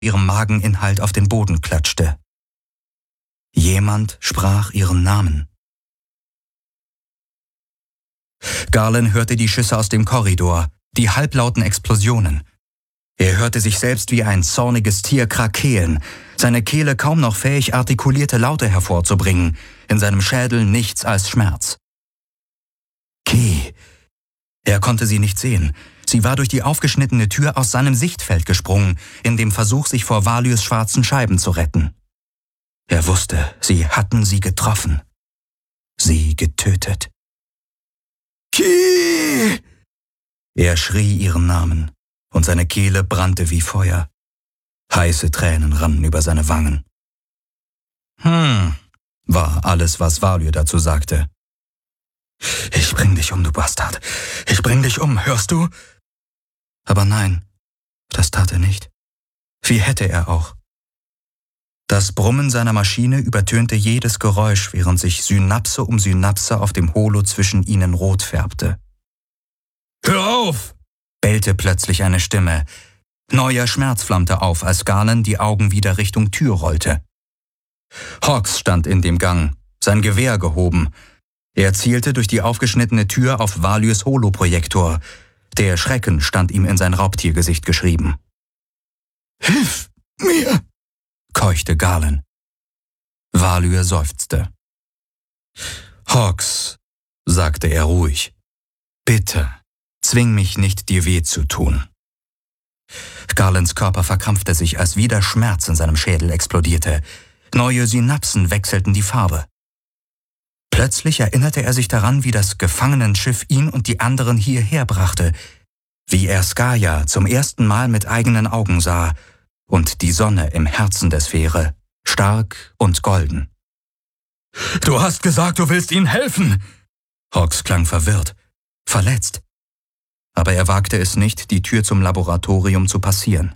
ihrem Mageninhalt auf den Boden klatschte. Jemand sprach ihren Namen. Garland hörte die Schüsse aus dem Korridor, die halblauten Explosionen. Er hörte sich selbst wie ein zorniges Tier krakeelen, seine Kehle kaum noch fähig, artikulierte Laute hervorzubringen, in seinem Schädel nichts als Schmerz. Kee! Er konnte sie nicht sehen. Sie war durch die aufgeschnittene Tür aus seinem Sichtfeld gesprungen, in dem Versuch, sich vor Valius schwarzen Scheiben zu retten. Er wusste, sie hatten sie getroffen. Sie getötet. Kee! Er schrie ihren Namen, und seine Kehle brannte wie Feuer. Heiße Tränen rannen über seine Wangen. War alles, was Valius dazu sagte. Ich bring dich um, du Bastard. Ich bring dich um, hörst du? Aber nein, das tat er nicht. Wie hätte er auch? Das Brummen seiner Maschine übertönte jedes Geräusch, während sich Synapse um Synapse auf dem Holo zwischen ihnen rot färbte. »Hör auf!« bellte plötzlich eine Stimme. Neuer Schmerz flammte auf, als Garland die Augen wieder Richtung Tür rollte. Hawks stand in dem Gang, sein Gewehr gehoben. Er zielte durch die aufgeschnittene Tür auf Valius Holoprojektor. Der Schrecken stand ihm in sein Raubtiergesicht geschrieben. »Hilf mir!« keuchte Garland. Valius seufzte. »Hawks«, sagte er ruhig, »bitte, zwing mich nicht, dir weh zu tun.« Garlands Körper verkrampfte sich, als wieder Schmerz in seinem Schädel explodierte. Neue Synapsen wechselten die Farbe. Plötzlich erinnerte er sich daran, wie das Gefangenenschiff ihn und die anderen hierher brachte, wie er Skaya zum ersten Mal mit eigenen Augen sah und die Sonne im Herzen der Sphäre, stark und golden. »Du hast gesagt, du willst ihnen helfen!« Hawks klang verwirrt, verletzt. Aber er wagte es nicht, die Tür zum Laboratorium zu passieren.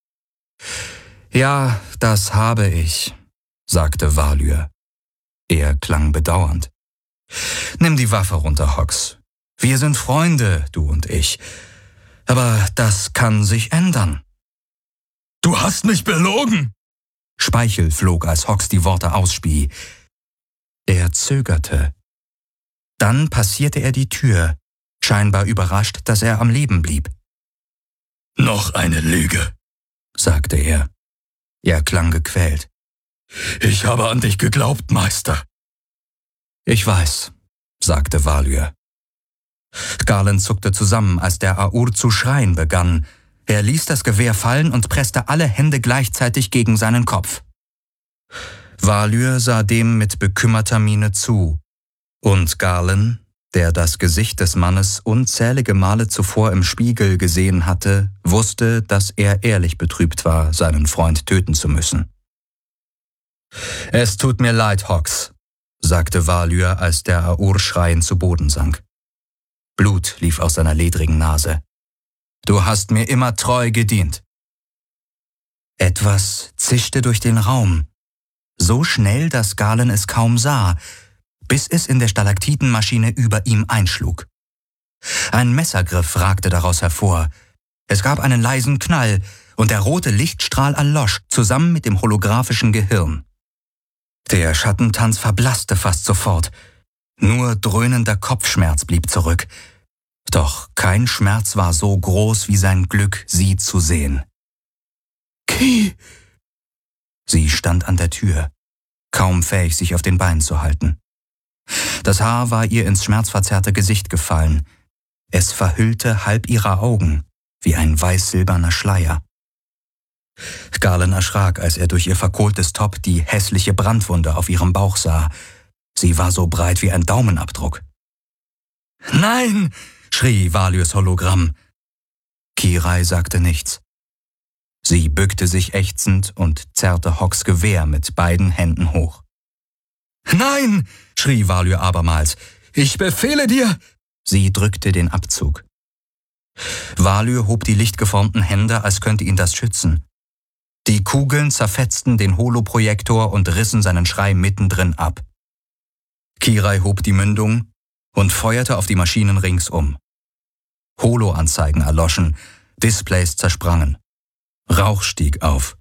»Ja, das habe ich«, sagte Valius. Er klang bedauernd. »Nimm die Waffe runter, Hawks. Wir sind Freunde, du und ich. Aber das kann sich ändern.« »Du hast mich belogen!« Speichel flog, als Hawks die Worte ausspie. Er zögerte. Dann passierte er die Tür, scheinbar überrascht, dass er am Leben blieb. »Noch eine Lüge«, sagte er. Er klang gequält. »Ich habe an dich geglaubt, Meister.« »Ich weiß«, sagte Valius. Garland zuckte zusammen, als der Aur zu schreien begann. Er ließ das Gewehr fallen und presste alle Hände gleichzeitig gegen seinen Kopf. Valius sah dem mit bekümmerter Miene zu, und Garland, der das Gesicht des Mannes unzählige Male zuvor im Spiegel gesehen hatte, wusste, dass er ehrlich betrübt war, seinen Freund töten zu müssen. »Es tut mir leid, Hawks«, sagte Valius, als der Aur schreiend zu Boden sank. Blut lief aus seiner ledrigen Nase. »Du hast mir immer treu gedient.« Etwas zischte durch den Raum, so schnell, dass Garland es kaum sah, bis es in der Stalaktitenmaschine über ihm einschlug. Ein Messergriff ragte daraus hervor. Es gab einen leisen Knall, und der rote Lichtstrahl erlosch, zusammen mit dem holographischen Gehirn. Der Schattentanz verblasste fast sofort. Nur dröhnender Kopfschmerz blieb zurück. Doch kein Schmerz war so groß wie sein Glück, sie zu sehen. »Kee!« Sie stand an der Tür, kaum fähig, sich auf den Beinen zu halten. Das Haar war ihr ins schmerzverzerrte Gesicht gefallen. Es verhüllte halb ihrer Augen, wie ein weiß-silberner Schleier. Garland erschrak, als er durch ihr verkohltes Top die hässliche Brandwunde auf ihrem Bauch sah. Sie war so breit wie ein Daumenabdruck. »Nein!« schrie Valius Hologramm. Kirai sagte nichts. Sie bückte sich ächzend und zerrte Hawks Gewehr mit beiden Händen hoch. »Nein!« schrie Valius abermals. »Ich befehle dir!« Sie drückte den Abzug. Valius hob die lichtgeformten Hände, als könnte ihn das schützen. Die Kugeln zerfetzten den Holoprojektor und rissen seinen Schrei mittendrin ab. Kirai hob die Mündung und feuerte auf die Maschinen ringsum. Holo-Anzeigen erloschen, Displays zersprangen. Rauch stieg auf.